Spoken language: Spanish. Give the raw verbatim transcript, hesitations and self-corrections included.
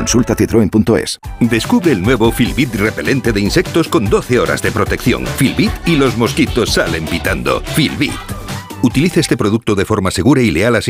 Consulta citroen punto es. Descubre el nuevo Filbit repelente de insectos con doce horas de protección. Filbit y los mosquitos salen pitando. Filbit. Utilice este producto de forma segura y leal a